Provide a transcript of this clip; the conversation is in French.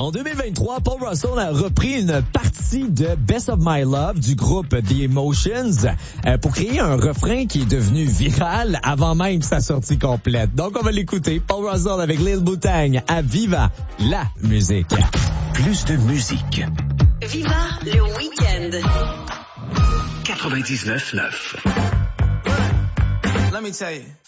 En 2023, Paul Russell a repris une partie de Best of My Love du groupe The Emotions pour créer un refrain qui est devenu viral avant même sa sortie complète. Donc, on va l'écouter. Paul Russell avec Lil Boutang à Viva la musique. Plus de musique. Viva le week-end. 99.9. Let me tell you.